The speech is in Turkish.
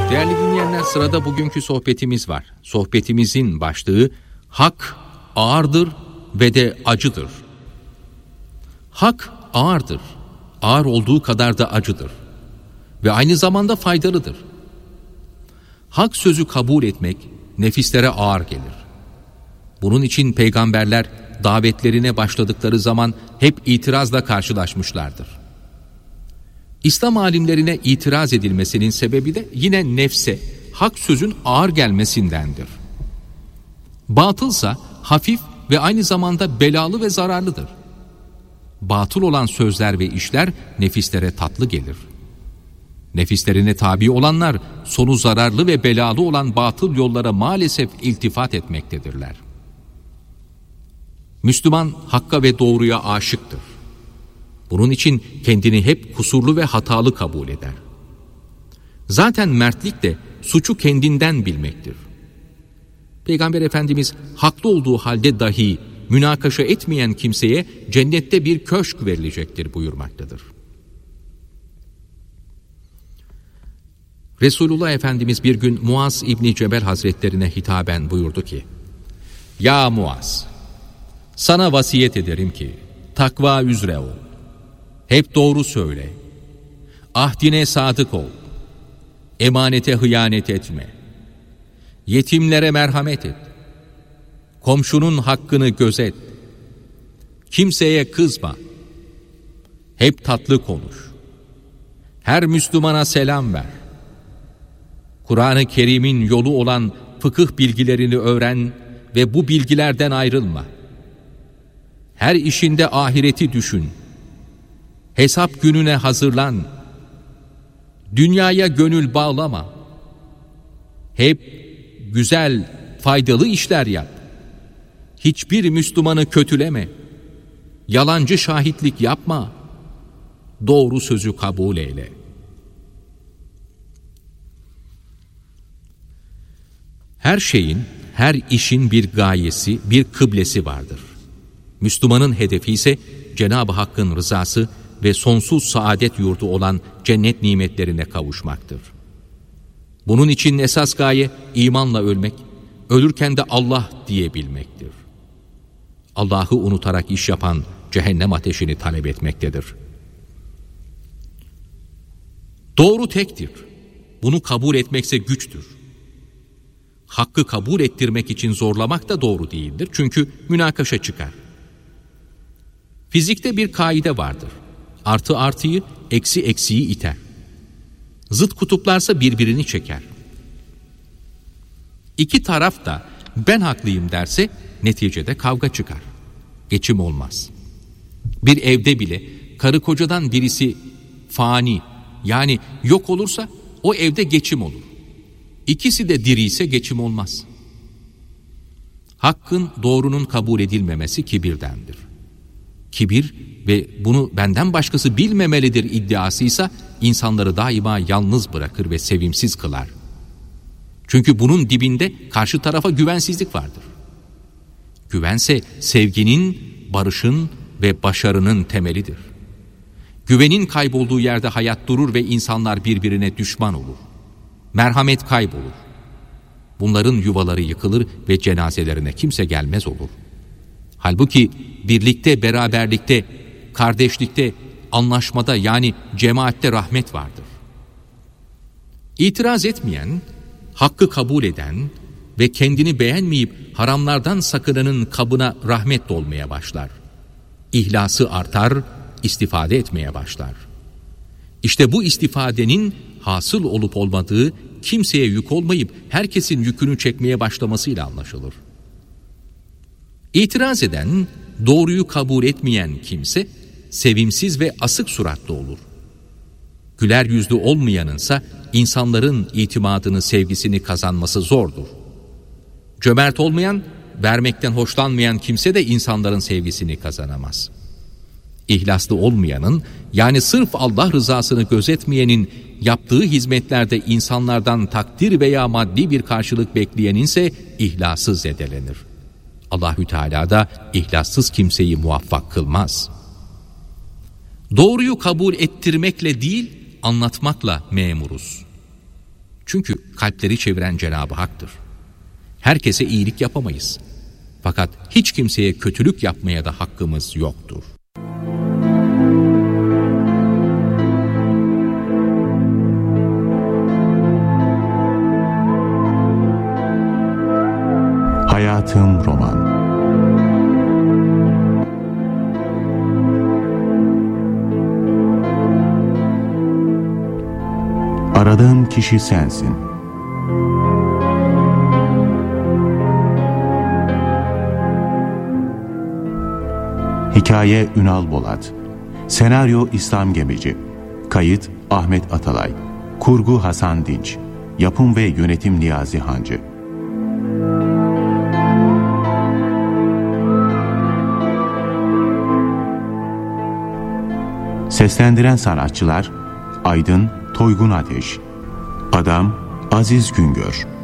Değerli dinleyenler, sırada bugünkü sohbetimiz var. Sohbetimizin başlığı hak ağırdır ve de acıdır. Hak ağırdır. Ağır olduğu kadar da acıdır. Ve aynı zamanda faydalıdır. Hak sözü kabul etmek nefislere ağır gelir. Bunun için peygamberler davetlerine başladıkları zaman hep itirazla karşılaşmışlardır. İslam alimlerine itiraz edilmesinin sebebi de yine nefse, hak sözün ağır gelmesindendir. Batılsa hafif ve aynı zamanda belalı ve zararlıdır. Batıl olan sözler ve işler nefislere tatlı gelir. Nefislerine tabi olanlar sonu zararlı ve belalı olan batıl yollara maalesef iltifat etmektedirler. Müslüman hakka ve doğruya aşıktır. Bunun için kendini hep kusurlu ve hatalı kabul eder. Zaten mertlik de suçu kendinden bilmektir. Peygamber Efendimiz haklı olduğu halde dahi münakaşa etmeyen kimseye cennette bir köşk verilecektir buyurmaktadır. Resulullah Efendimiz bir gün Muaz İbni Cebel Hazretlerine hitaben buyurdu ki: "Ya Muaz, sana vasiyet ederim ki takva üzere ol. Hep doğru söyle. Ahdine sadık ol. Emanete hıyanet etme. Yetimlere merhamet et. Komşunun hakkını gözet. Kimseye kızma. Hep tatlı konuş. Her Müslümana selam ver. Kur'an-ı Kerim'in yolu olan fıkıh bilgilerini öğren ve bu bilgilerden ayrılma. Her işinde ahireti düşün. Hesap gününe hazırlan. Dünyaya gönül bağlama. Hep güzel, faydalı işler yap. Hiçbir Müslümanı kötüleme. Yalancı şahitlik yapma. Doğru sözü kabul eyle." Her şeyin, her işin bir gayesi, bir kıblesi vardır. Müslümanın hedefi ise Cenab-ı Hakk'ın rızası ve sonsuz saadet yurdu olan cennet nimetlerine kavuşmaktır. Bunun için esas gaye imanla ölmek, ölürken de Allah diyebilmektir. Allah'ı unutarak iş yapan cehennem ateşini talep etmektedir. Doğru tektir. Bunu kabul etmekse güçtür. Hakkı kabul ettirmek için zorlamak da doğru değildir. Çünkü münakaşa çıkar. Fizikte bir kaide vardır. Artı artıyı, eksi eksiyi iter. Zıt kutuplarsa birbirini çeker. İki taraf da ben haklıyım derse neticede kavga çıkar. Geçim olmaz. Bir evde bile karı kocadan birisi fani, yani yok olursa o evde geçim olur. İkisi de diri ise geçim olmaz. Hakkın, doğrunun kabul edilmemesi kibirdendir. Kibir ve bunu benden başkası bilmemelidir iddiasıysa insanları daima yalnız bırakır ve sevimsiz kılar. Çünkü bunun dibinde karşı tarafa güvensizlik vardır. Güvense sevginin, barışın ve başarının temelidir. Güvenin kaybolduğu yerde hayat durur ve insanlar birbirine düşman olur. Merhamet kaybolur. Bunların yuvaları yıkılır ve cenazelerine kimse gelmez olur. Halbuki birlikte, beraberlikte, kardeşlikte, anlaşmada yani cemaatte rahmet vardır. İtiraz etmeyen, hakkı kabul eden ve kendini beğenmeyip haramlardan sakınanın kabına rahmet dolmaya başlar. İhlası artar, istifade etmeye başlar. İşte bu istifadenin hasıl olup olmadığı kimseye yük olmayıp herkesin yükünü çekmeye başlamasıyla anlaşılır. İtiraz eden, doğruyu kabul etmeyen kimse sevimsiz ve asık suratlı olur. Güler yüzlü olmayanınsa insanların itimadını, sevgisini kazanması zordur. Cömert olmayan, vermekten hoşlanmayan kimse de insanların sevgisini kazanamaz. İhlaslı olmayanın, yani sırf Allah rızasını gözetmeyenin yaptığı hizmetlerde insanlardan takdir veya maddi bir karşılık bekleyenin ise ihlası zedelenir. Allahü Teala da ihlassız kimseyi muvaffak kılmaz. Doğruyu kabul ettirmekle değil, anlatmakla memuruz. Çünkü kalpleri çeviren Cenab-ı Hak'tır. Herkese iyilik yapamayız. Fakat hiç kimseye kötülük yapmaya da hakkımız yoktur. Hayatım Roman. Aradığım kişi sensin. Hikaye Ünal Bolat. Senaryo İslam Gemici. Kayıt Ahmet Atalay. Kurgu Hasan Dinç. Yapım ve yönetim Niyazi Hancı. Seslendiren sanatçılar: Aydın Toygun Ateş, Adam Aziz Güngör,